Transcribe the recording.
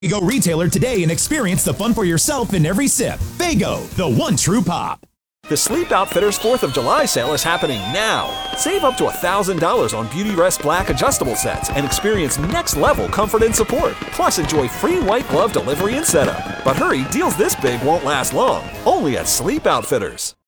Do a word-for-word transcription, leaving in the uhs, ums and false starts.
Go retailer today and experience the fun for yourself in every sip. Faygo, the one true pop. The Sleep Outfitters fourth of July sale is happening now. Save up to one thousand dollars on Beautyrest Black adjustable sets and experience next-level comfort and support. Plus, enjoy free white glove delivery and setup. But hurry, deals this big won't last long. Only at Sleep Outfitters.